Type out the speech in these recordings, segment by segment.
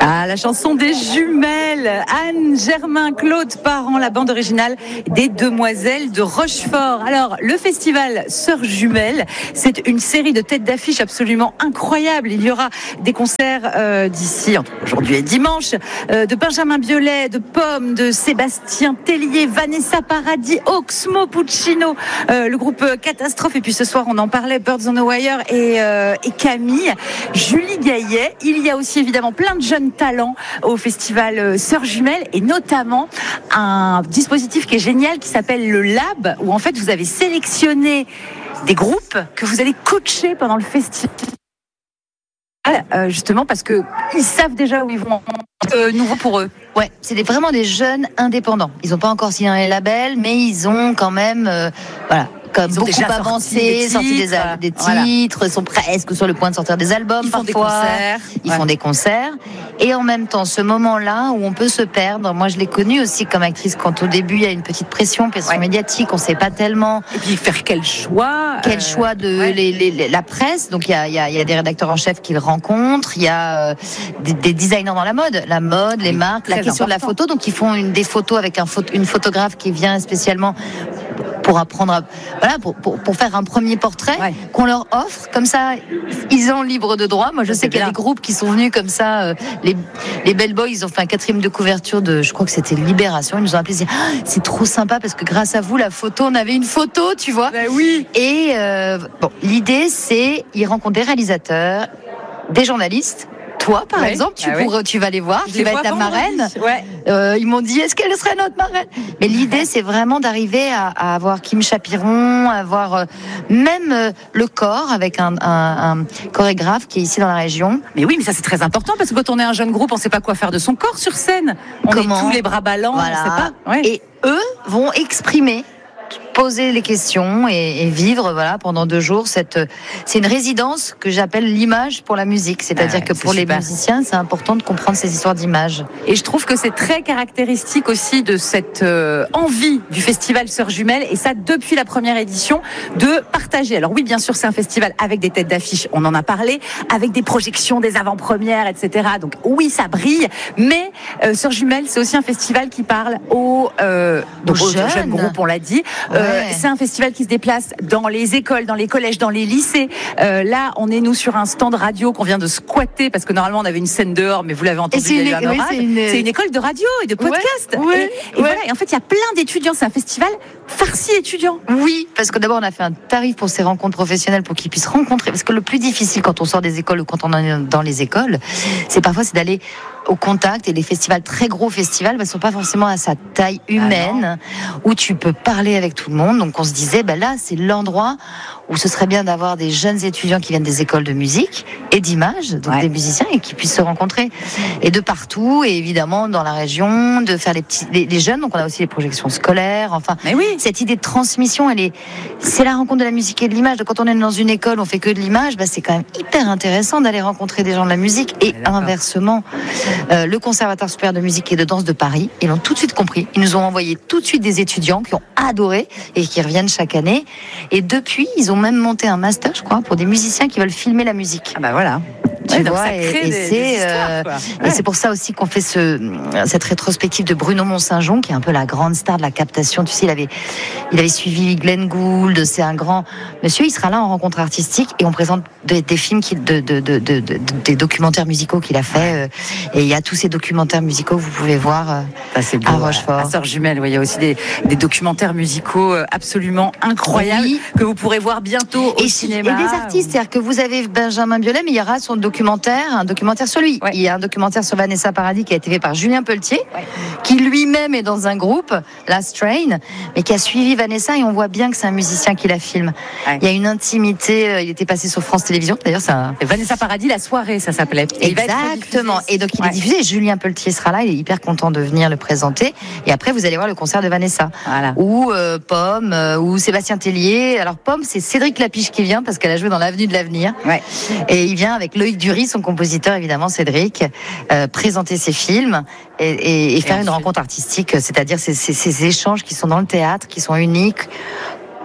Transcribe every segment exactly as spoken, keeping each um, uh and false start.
Ah, la chanson des jumelles. Anne, Germain, Claude Parent, la bande originale des Demoiselles de Rochefort. Alors, le festival Sœurs Jumelles, c'est une série de têtes d'affiche absolument incroyable. Il y aura des concerts euh, d'ici, entre aujourd'hui et dimanche, euh, de Benjamin Biolay, de Pomme, de Sébastien Tellier, Vanessa Paradis, Oxmo Puccino, euh, le groupe Catastrophe. Et puis ce soir, on en parlait, Birds on the Wire et, euh, et Camille, Julie Gaillet. Il y a aussi évidemment plein de jeunes talents au festival Sœurs Jumelles et notamment un dispositif qui est génial qui s'appelle le Lab, où en fait vous avez sélectionné des groupes que vous allez coacher pendant le festival. Euh, justement parce que ils savent déjà où ils vont. Euh, nouveau pour eux. Ouais, c'est des, vraiment des jeunes indépendants. Ils n'ont pas encore signé un label, mais ils ont quand même, euh, voilà. Comme ils ont beaucoup avancé, sorti des, al- des titres, voilà. Sont presque sur le point de sortir des albums. Ils font parfois. des concerts. Ils ouais. font des concerts. Et en même temps, ce moment-là où on peut se perdre, moi je l'ai connu aussi comme actrice quand au début il y a une petite pression, pression ouais. médiatique, on ne sait pas tellement. Et puis faire quel choix Quel euh, choix de ouais. les, les, la presse. Donc il y a, il y, a, il y a des rédacteurs en chef qui le rencontrent, il y a euh, des, des designers dans la mode, la mode, les oui, marques, la question important. de la photo. Donc ils font une, des photos avec un photo, une photographe qui vient spécialement pour apprendre à, voilà, pour, pour, pour faire un premier portrait ouais. qu'on leur offre. Comme ça, ils sont libres de droit. Moi, je ça sais qu'il y a des groupes qui sont venus comme ça. Euh, les, les Bell Boys, ils ont fait un quatrième de couverture de, je crois que c'était Libération. Ils nous ont appelé, ils disaient, ah, c'est trop sympa parce que grâce à vous, la photo, on avait une photo, tu vois. Ben oui. Et euh, bon, l'idée, c'est, ils rencontrent des réalisateurs, des journalistes. Toi, par ouais, exemple, tu, bah pourrais, oui. tu vas les voir, je tu vas être la marraine. Ouais. Euh, ils m'ont dit, est-ce qu'elle serait notre marraine ? Mais l'idée, c'est vraiment d'arriver à, à avoir Kim Chapiron, à avoir euh, même euh, le corps avec un, un, un chorégraphe qui est ici dans la région. Mais oui, mais ça c'est très important parce que quand on est un jeune groupe, on ne sait pas quoi faire de son corps sur scène. On Comment ? est tous les bras ballants, voilà. on ne sait pas. Ouais. Et eux vont exprimer, poser les questions et, et vivre voilà pendant deux jours cette c'est une résidence que j'appelle l'image pour la musique, c'est-à-dire ah, que pour les musiciens c'est important de comprendre ces histoires d'images. Et je trouve que c'est très caractéristique aussi de cette euh, envie du festival Sœurs Jumelles et ça depuis la première édition de partager. Alors oui, bien sûr, c'est un festival avec des têtes d'affiche, on en a parlé, avec des projections, des avant-premières, et cetera. Donc oui, ça brille, mais euh, Sœurs Jumelles, c'est aussi un festival qui parle aux, euh, donc, aux, aux jeunes. jeunes groupes, on l'a dit. Ouais. Euh, c'est un festival qui se déplace dans les écoles, dans les collèges, dans les lycées. Euh, là, on est nous sur un stand radio qu'on vient de squatter parce que normalement on avait une scène dehors, mais vous l'avez entendu, il y a eu un orage. Oui, c'est, une... c'est une école de radio et de podcast. Ouais, ouais, et, et, ouais. voilà. Et en fait, il y a plein d'étudiants. C'est un festival farci étudiants. Oui, parce que d'abord on a fait un tarif pour ces rencontres professionnelles pour qu'ils puissent rencontrer. Parce que le plus difficile quand on sort des écoles ou quand on est dans les écoles, c'est parfois c'est d'aller au contact, et les festivals, très gros festivals, ne sont pas forcément à sa taille humaine, ah où tu peux parler avec tout le monde. Donc on se disait, ben là, c'est l'endroit où ce serait bien d'avoir des jeunes étudiants qui viennent des écoles de musique et d'image, donc ouais. des musiciens, et qui puissent se rencontrer. Et de partout, et évidemment dans la région, de faire les petits, les, les jeunes, donc on a aussi les projections scolaires, enfin, mais oui. cette idée de transmission, elle est, c'est la rencontre de la musique et de l'image. Donc quand on est dans une école, on fait que de l'image, ben c'est quand même hyper intéressant d'aller rencontrer des gens de la musique, et ouais, inversement. Euh, le Conservatoire supérieur de musique et de danse de Paris, ils l'ont tout de suite compris. Ils nous ont envoyé tout de suite des étudiants qui ont adoré et qui reviennent chaque année. Et depuis, ils ont même monté un master, je crois, pour des musiciens qui veulent filmer la musique. Ah bah voilà. Tu ouais, vois, ça crée et, et, des, c'est, des histoires, euh, ouais. et c'est pour ça aussi qu'on fait ce, cette rétrospective de Bruno Mont-Saint-Jean, qui est un peu la grande star de la captation. Tu sais, il avait, il avait suivi Glenn Gould, c'est un grand monsieur. Il sera là en rencontre artistique et on présente des, des films, qui, de, de, de, de, de, des documentaires musicaux qu'il a fait. Et il y a tous ces documentaires musicaux que vous pouvez voir ça, c'est beau, à Rochefort. À Sœurs Jumelles, ouais, il y a aussi des, des documentaires musicaux absolument incroyables oui. que vous pourrez voir bientôt au et, cinéma. Et des artistes, c'est-à-dire que vous avez Benjamin Biolay, mais il y aura son documentaire, un documentaire sur lui. Ouais. Il y a un documentaire sur Vanessa Paradis qui a été fait par Julien Pelletier, ouais. qui lui-même est dans un groupe, Last Train, mais qui a suivi Vanessa, et on voit bien que c'est un musicien qui la filme. Ouais. Il y a une intimité, il était passé sur France Télévisions, d'ailleurs ça... Vanessa Paradis, la soirée, ça s'appelait. Et exactement, et donc il ouais. est diffusé, Julien Pelletier sera là, il est hyper content de venir le présenter, et après vous allez voir le concert de Vanessa, voilà. ou euh, Pomme, euh, ou Sébastien Tellier. Alors Pomme, c'est Cédric Lapiche qui vient, parce qu'elle a joué dans l'Avenue de l'Avenir, ouais. et il vient avec Loïc Dury, son compositeur évidemment, Cédric, euh, présenter ses films et, et, et faire et une rencontre artistique, c'est-à-dire ces, ces, ces échanges qui sont dans le théâtre, qui sont uniques,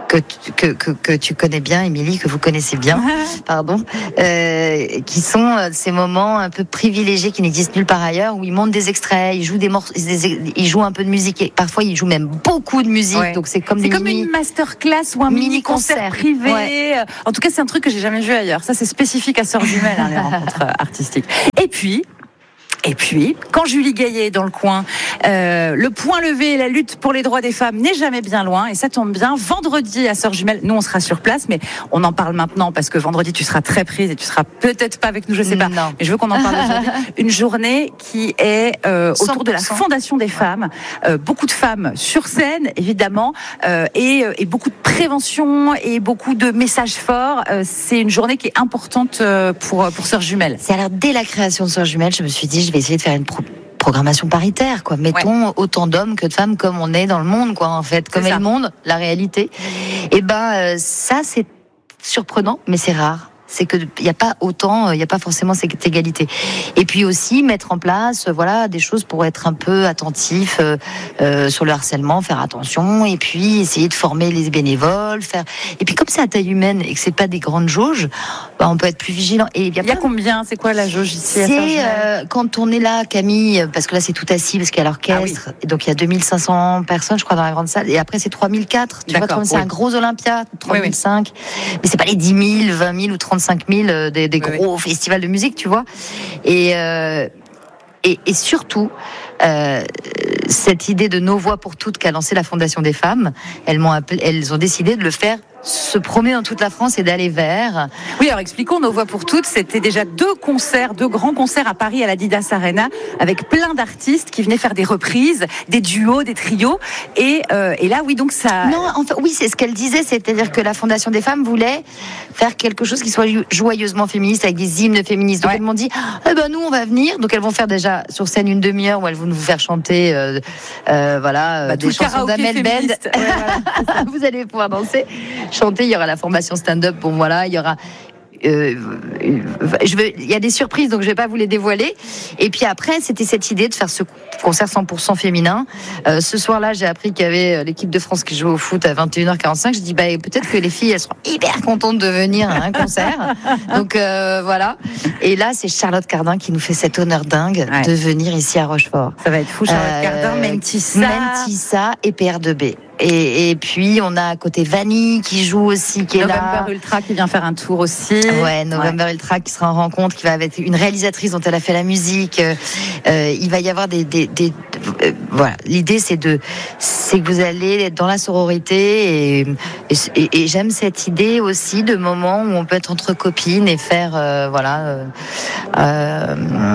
que, que, que, que tu connais bien, Émilie, que vous connaissez bien, pardon, euh, qui sont ces moments un peu privilégiés qui n'existent nulle part ailleurs, où ils montent des extraits, ils jouent des morceaux, ils jouent un peu de musique, et parfois ils jouent même beaucoup de musique, ouais. Donc c'est comme, c'est des comme mini, une masterclass ou un mini concert privé. Ouais. En tout cas, c'est un truc que j'ai jamais vu ailleurs. Ça, c'est spécifique à Sœurs Jumelles, hein, les rencontres artistiques. Et puis. Et puis, quand Julie Gaillet est dans le coin, euh, le point levé et la lutte pour les droits des femmes n'est jamais bien loin. Et ça tombe bien, vendredi à Sœurs Jumelles, nous on sera sur place, mais on en parle maintenant parce que vendredi tu seras très prise et tu seras peut-être pas avec nous, je sais pas. Non. Mais je veux qu'on en parle aujourd'hui. Une journée qui est euh, autour de la Fondation des femmes. Euh, beaucoup de femmes sur scène, évidemment, euh, et, et beaucoup de prévention et beaucoup de messages forts. Euh, c'est une journée qui est importante pour, pour Sœurs Jumelles. C'est alors dès la création de Sœurs Jumelles, je me suis dit, je vais essayer de faire une pro- programmation paritaire, quoi. Mettons ouais. autant d'hommes que de femmes comme on est dans le monde, quoi, en fait. Comme est, est le monde, la réalité. Et ben, euh, ça, c'est surprenant, mais c'est rare. C'est que il y a pas autant, il y a pas forcément cette égalité. Et puis aussi mettre en place, voilà, des choses pour être un peu attentif euh, euh, sur le harcèlement, faire attention, et puis essayer de former les bénévoles, faire. Et puis comme c'est à taille humaine et que c'est pas des grandes jauges, bah, on peut être plus vigilant. Et il y a, il y a combien? C'est quoi la jauge ici? C'est euh, quand on est là, Camille, parce que là c'est tout assis, parce qu'il y a l'orchestre, ah oui. Et donc il y a deux mille cinq cents personnes, je crois, dans la grande salle, et après c'est trois mille quatre. Tu D'accord, vois, c'est oui. un gros Olympia, trois mille cinq. Oui, oui. Mais c'est pas les dix mille, vingt mille ou trente-cinq mille des, des oui, gros oui. festivals de musique, tu vois. Et, euh, et, et surtout, euh, cette idée de Nos Voix pour Toutes qu'a lancé la Fondation des femmes, elles, m'ont appelé, elles ont décidé de le faire se promener dans toute la France et d'aller vers. Oui, alors expliquons, Nos Voix pour Toutes, c'était déjà deux concerts, deux grands concerts à Paris à l'Adidas Arena, avec plein d'artistes qui venaient faire des reprises, des duos, des trios, et, euh, et là, oui, donc ça... Non, enfin, oui, c'est ce qu'elle disait, c'est-à-dire que la Fondation des femmes voulait faire quelque chose qui soit joyeusement féministe, avec des hymnes féministes. Donc ouais. elles m'ont dit, eh ben nous, on va venir, donc elles vont faire déjà sur scène une demi-heure où elles vont nous faire chanter, euh, euh, voilà, bah, des chansons d'Amel Bend. Ouais, voilà. Vous allez pouvoir danser. Chanter, il y aura la formation stand-up, bon voilà, il y aura euh, je veux, il y a des surprises, donc je vais pas vous les dévoiler. Et puis après, c'était cette idée de faire ce concert cent pour cent féminin. Euh, ce soir-là, j'ai appris qu'il y avait l'équipe de France qui joue au foot à vingt et une heures quarante-cinq. Je dis, bah, peut-être que les filles, elles seront hyper contentes de venir à un concert. Donc euh, voilà. Et là, c'est Charlotte Cardin qui nous fait cet honneur dingue ouais. de venir ici à Rochefort. Ça va être fou, Charlotte euh, Cardin, Mentissa. Mentissa et P R deux B. Et, et puis on a à côté Vanille qui joue aussi, qui est November là. November Ultra qui vient faire un tour aussi. Ouais, November ouais. Ultra qui sera en rencontre, qui va avec une réalisatrice dont elle a fait la musique. Euh, il va y avoir des, des, des euh, voilà. L'idée c'est de, c'est que vous allez être dans la sororité et, et, et j'aime cette idée aussi de moments où on peut être entre copines et faire, euh, voilà, euh, euh,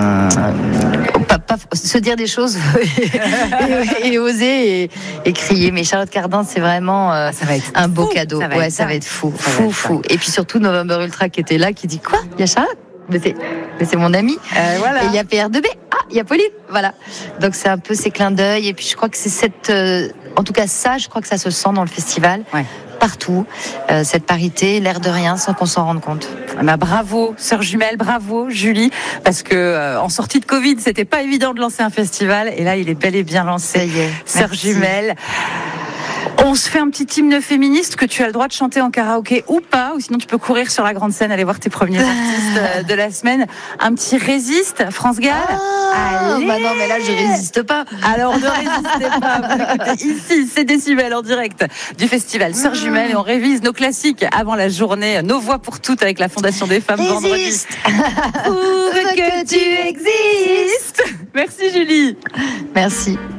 pas, pas, se dire des choses et, et, et oser et, et crier. Mais Charlotte Cardin, c'est vraiment euh, ça va être un beau fou. cadeau. Ça va ouais, être ça va être fou, fou, fou. Et puis surtout November Ultra qui était là, qui dit quoi? Il y a Charlotte? Mais c'est, mais c'est mon ami. Euh, voilà. Et il y a P R deux B. Ah, il y a Pauline. Voilà. Donc c'est un peu ces clins d'œil. Et puis je crois que c'est cette, euh, en tout cas ça, je crois que ça se sent dans le festival. Ouais. Partout, euh, cette parité, l'air de rien, sans qu'on s'en rende compte. Bah, bravo, Sœurs Jumelles, bravo, Julie, parce que euh, en sortie de Covid, c'était pas évident de lancer un festival, et là, il est bel et bien lancé. Ça y est. Sœurs Jumelles. On se fait un petit hymne féministe que tu as le droit de chanter en karaoké ou pas, ou sinon tu peux courir sur la grande scène, aller voir tes premiers artistes de la semaine. Un petit Résiste, France Gall. Ah, Allez. Bah non, mais là je résiste pas. Alors ne résistez pas. Vous écoutez ici, c'est Décibel en direct du festival Sœurs Jumelles et on révise nos classiques avant la journée Nos Voix pour Toutes avec la Fondation des Femmes Résiste. Vendredi. Prouve que tu existes. Merci Julie. Merci.